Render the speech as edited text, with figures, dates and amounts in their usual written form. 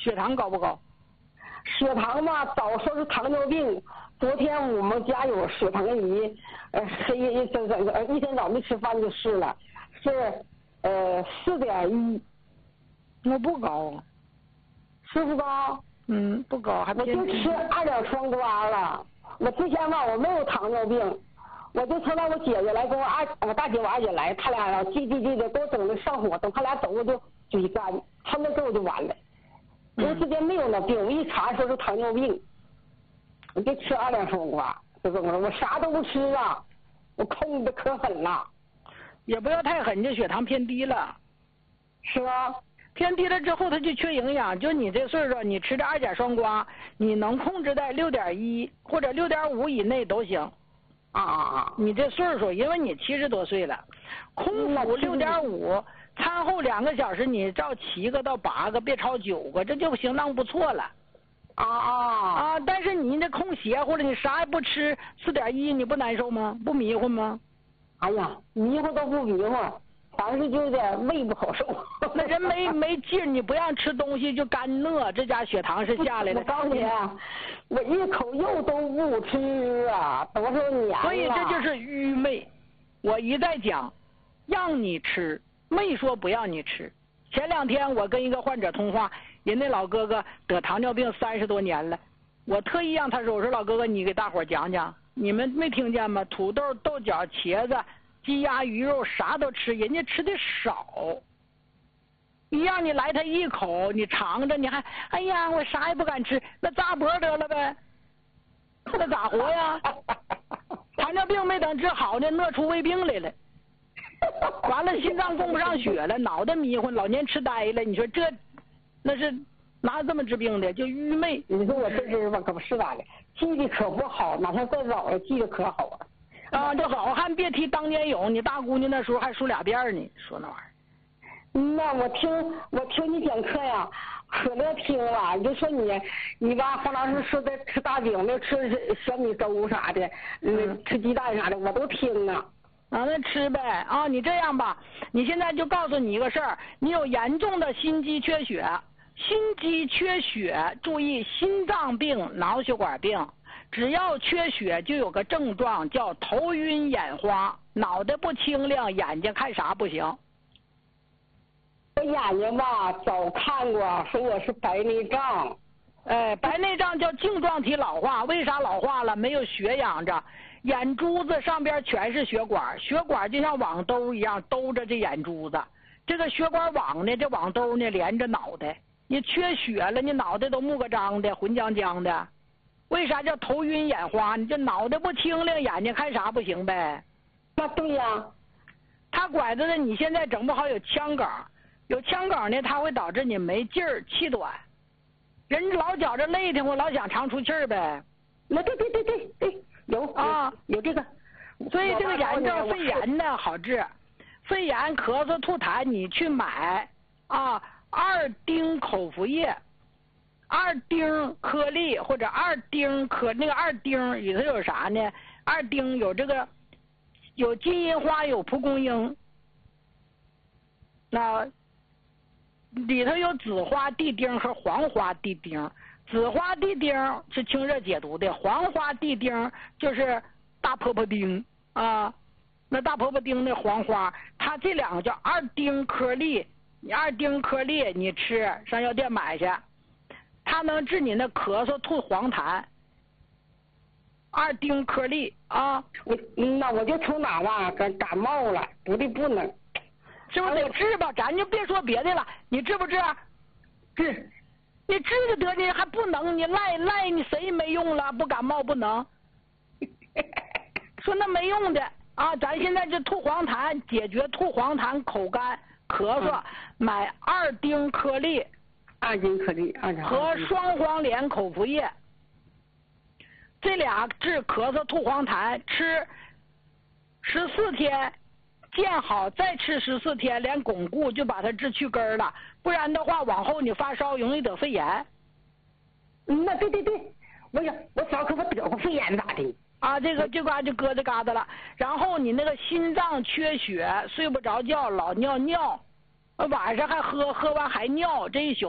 血糖高不高？ 血糖吧，早说是糖尿病。昨天我们家有血糖仪，一天早没吃饭就试了，是4.1， 那不高， 是不高？ 不高，还我就吃2两双瓜了。我之前吧，我没有糖尿病，我就从来我姐姐来跟我大姐我二姐来，他俩呀叽的给我整的上火，等他俩走我就嘴干，他们跟我就完了。我之前没有那病，我一查说是糖尿病，我就吃2两双瓜，就这么着，我啥都不吃啊，我控的可狠了。 也不要太狠，这血糖偏低了， 是吧？ 偏低了之后，它就缺营养。就你这岁数，你吃这2甲双胍，你能控制在6.1或者6.5以内都行。你这岁数，因为你70多岁了，空腹6.5，餐后2个小时，你照7个到8个，别超9个，这就相当不错了。但是你这空邪乎了，你啥也不吃，4.1你不难受吗？不迷糊吗？ 哎呀，迷糊都不迷糊。反正就有点胃不好受， 那人没劲儿，你不让吃东西就干饿，这家血糖是下来了。 我告诉你啊，我一口肉都不吃啊，多少年了。 所以这就是愚昧。我一再讲，让你吃，没说不让你吃。前2天我跟一个患者通话，人那老哥哥得糖尿病30多年了，我特意让他说，我说老哥哥，你给大伙讲讲，你们没听见吗？土豆、豆角、茄子。鸡鸭鱼肉啥都吃，人家吃的少。你让你来他一口，你尝着，你还哎呀，我啥也不敢吃，那扎脖得了呗，那咋活呀？糖尿病没等治好呢，饿出胃病来了。完了，心脏供不上血了，脑袋迷糊，老年痴呆了。你说这那是哪这么治病的？就愚昧。 你说我这人吧，可不是咋的，记得可不好，哪天再早了记得可好了。 这好汉别提当年勇，你大姑娘那时候还数2遍呢，说那玩意儿。 那我听你讲课呀，可乐听了，就说你吧，黄老师说的吃大饼的，吃小米粥啥的，吃鸡蛋啥的，我都听啊。 那吃呗你这样吧，你现在就告诉你一个事儿，你有严重的心肌缺血，注意心脏病、脑血管病。只要缺血就有个症状叫头晕眼花，脑袋不清亮，眼睛看啥不行。 我眼睛吧早看过，说我是白内障。 白内障叫晶状体老化，为啥老化了？没有血养着，眼珠子上边全是血管，血管就像网兜一样兜着这眼珠子。这个血管网呢，这网兜呢连着脑袋，你缺血了，你脑袋都木个张的，浑浆浆的。为啥叫头晕眼花？你这脑袋不清亮，眼睛看啥不行呗？ 那对呀， 他拐子的你现在整不好有腔梗，有腔梗呢，它会导致你没劲儿、气短。人老觉着累挺，我老想长出气儿呗。 那对，有这个。 所以这个炎症肺炎呢好治，肺炎、咳嗽、吐痰，你去买2丁口服液。2丁颗粒或者2丁那个2丁里头有啥呢？2丁有这个有金银花，有蒲公英，那里头有紫花地丁和黄花地丁。紫花地丁是清热解毒的，黄花地丁就是大婆婆丁那大婆婆丁的黄花，它这2个叫2丁颗粒。2丁颗粒你吃，上药店买去。它能治你那咳嗽、吐、黄痰。2丁颗粒那我就从哪吧感冒了，不能， 是不是得治吧？咱就别说别的了，你治不治？ 治， 你治就得呢，还不能？你赖你谁没用了？不感冒不能？说那没用的咱现在就吐黄痰，解决吐黄痰、口干、咳嗽，买2丁颗粒。 2丁颗粒和双黄连口服液，这俩治咳嗽吐黄痰，吃14天，见好再吃14天，连巩固就把它治去根了。不然的话，往后你发烧容易得肺炎。 那对，我小可我得过肺炎咋的？ 这个就搁这嘎达了。然后你那个心脏缺血，睡不着觉，老尿，晚上还喝完还尿，这一宿。